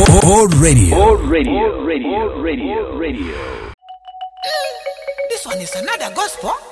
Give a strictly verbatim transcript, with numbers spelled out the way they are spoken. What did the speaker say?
Old radio. Old radio. Radio. Radio. Radio. This one is another gospel.